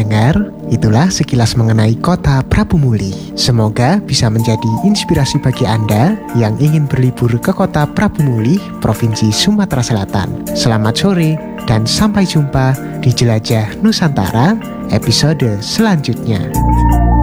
pendengar, itulah sekilas mengenai kota Prabu Muli. Semoga bisa menjadi inspirasi bagi Anda yang ingin berlibur ke kota Prabu Muli, Provinsi Sumatera Selatan. Selamat sore dan sampai jumpa di Jelajah Nusantara episode selanjutnya.